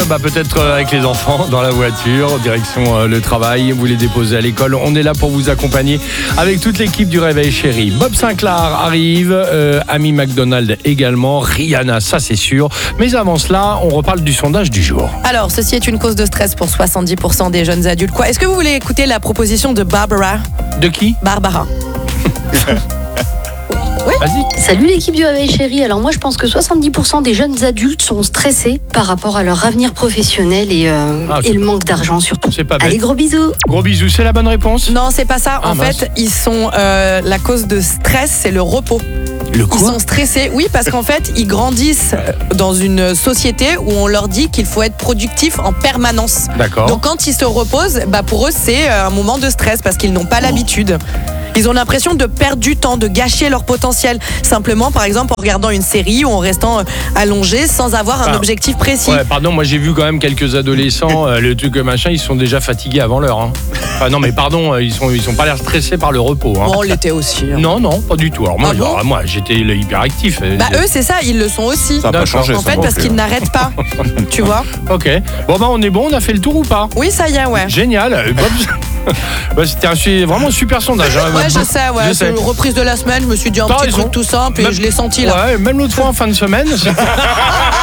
peut-être avec les enfants dans la voiture, direction le travail, vous les déposez à l'école. On est là pour vous accompagner avec toute l'équipe du Réveil Chéri. Bob Sinclair arrive, Amy McDonald également, Rihanna, ça c'est sûr. Mais avant cela, on reparle du sondage du jour. Alors, ceci est une cause de stress pour 70% des jeunes adultes. Quoi ? Est-ce que vous voulez écouter la proposition de Barbara ? De qui ? Barbara. Vas-y. Salut l'équipe du Réveil Chéri. Alors moi je pense que 70% des jeunes adultes sont stressés par rapport à leur avenir professionnel et le manque d'argent surtout. C'est pas bête. Allez, gros bisous. Gros bisous, c'est la bonne réponse ? Non, c'est pas ça. En mince. fait, ils sont la cause de stress, c'est le repos. Le Ils quoi ? sont stressés, oui, parce qu'en fait, ils grandissent dans une société où on leur dit qu'il faut être productif en permanence. D'accord. Donc quand ils se reposent, pour eux, c'est un moment de stress parce qu'ils n'ont pas l'habitude. Ils ont l'impression de perdre du temps, de gâcher leur potentiel. Simplement, par exemple, en regardant une série ou en restant allongé sans avoir un objectif précis. Ouais, pardon, moi j'ai vu quand même quelques adolescents, le truc machin, ils sont déjà fatigués avant l'heure. Hein. Enfin, non, mais pardon, ils sont pas l'air stressés par le repos. Hein. Bon, on l'était aussi. Hein. Non, pas du tout. Alors moi, Ah bon moi j'étais hyperactif. Eux, c'est ça, ils le sont aussi. Ça n'a pas changé. En ça fait, non parce plus. qu'ils n'arrêtent pas. Tu vois ? Ok. Bon, on est bon, on a fait le tour ou pas ? Oui, ça y est, ouais. Génial. C'était vraiment un super sondage. Hein. Ouais, je sais, ouais. Je sais. C'est une reprise de la semaine, je me suis dit un T'as petit raison. truc tout simple et Même- je l'ai senti là. Ouais, même l'autre fois en fin de semaine.